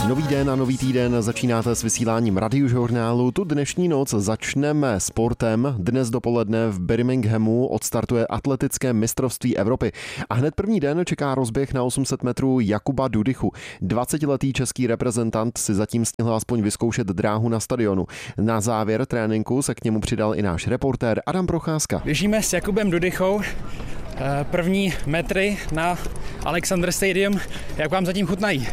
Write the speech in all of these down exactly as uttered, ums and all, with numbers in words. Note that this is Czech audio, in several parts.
Nový den a nový týden začínáte s vysíláním Radiožurnálu. Tu dnešní noc začneme sportem. Dnes dopoledne v Birminghamu odstartuje atletické mistrovství Evropy. A hned první den čeká rozběh na osm set metrů Jakuba Dudichu. dvacetiletý český reprezentant si zatím stihl aspoň vyzkoušet dráhu na stadionu. Na závěr tréninku se k němu přidal i náš reportér Adam Procházka. Běžíme s Jakubem Dudichou. První metry na Alexander Stadium. Jak vám zatím chutnají?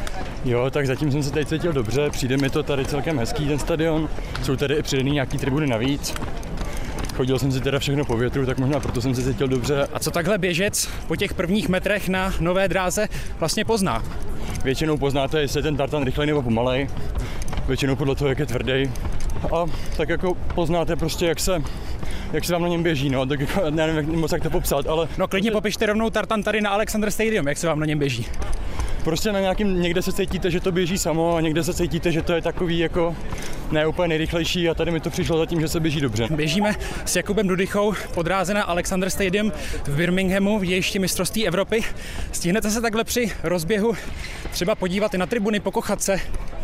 Jo, tak zatím jsem se tady cítil dobře, přijde mi to tady celkem hezký ten stadion, jsou tady i přidaný nějaký tribuny navíc. Chodil jsem si teda všechno po větru, tak možná proto jsem se cítil dobře. A co takhle běžec po těch prvních metrech na nové dráze vlastně pozná? Většinou poznáte, jestli je ten tartan rychlej nebo pomalej, většinou podle toho, jak je tvrdý. A tak jako poznáte prostě, jak se, jak se vám na něm běží, no, tak jako, nevím jak, moc jak to popsat, ale... No klidně popište rovnou tartan tady na Alexander Stadium, jak se vám na něm běží. Prostě na nějakým, někde se cítíte, že to běží samo a někde se cítíte, že to je takový jako ne úplně nejrychlejší a tady mi to přišlo zatím, že se běží dobře. Běžíme s Jakubem Dudichou po dráze na Alexander Stadium v Birminghamu v dějišti mistrovství Evropy. Stihnete se takhle při rozběhu třeba podívat i na tribuny, pokochat se?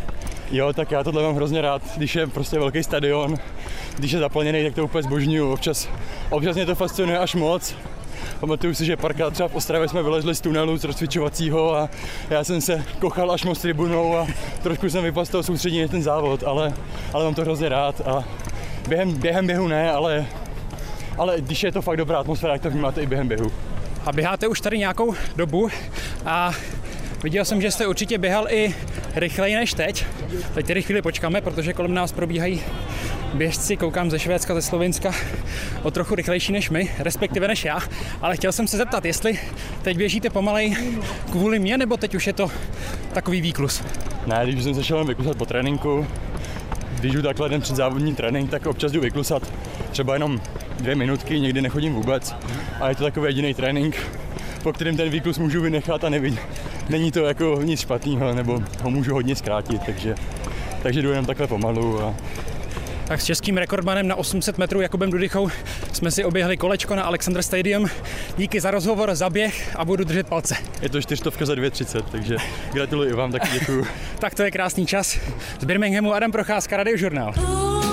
Jo, tak já tohle mám hrozně rád, když je prostě velký stadion, když je zaplněný, tak to úplně zbožňuju. Občas, občas mě to fascinuje až moc. Pamatuju si, že párkrát třeba v Ostravě jsme vylezli z tunelu z rozcvičovacího a já jsem se kochal až moc tribunou a trošku jsem vypadl z toho soustředění ten závod, ale, ale mám to hrozně rád a během, během běhu ne, ale, ale když je to fakt dobrá atmosféra, tak to vnímáte i během běhu. A běháte už tady nějakou dobu a viděl jsem, že jste určitě běhal i rychleji než teď. Teď tedy chvíli počkáme, protože kolem nás probíhají běžci, koukám ze Švédska, ze Slovenska, o trochu rychlejší než my, respektive než já, ale chtěl jsem se zeptat, jestli teď běžíte pomalej kvůli mě, nebo teď už je to takový výklus? Ne, když jsem se šel vyklusat po tréninku, když jdu takhle den před závodní trénink, tak občas jdu vyklusat třeba jenom dvě minutky, někdy nechodím vůbec a je to takový jediný trénink, po kterém ten výklus můžu vynechat a nevidím. Není to jako nic špatného, nebo ho můžu hodně zkrátit, takže, takže jdu jenom takhle pomalu. A... Tak s českým rekordmanem na osm set metrů Jakubem Dudichou jsme si oběhli kolečko na Alexander Stadium. Díky za rozhovor, za běh a budu držet palce. Je to čtyřstovka za dvě třicet, takže gratuluji vám, taky děkuju. Tak to je krásný čas. Z Birminghamu Adam Procházka, Radiožurnál.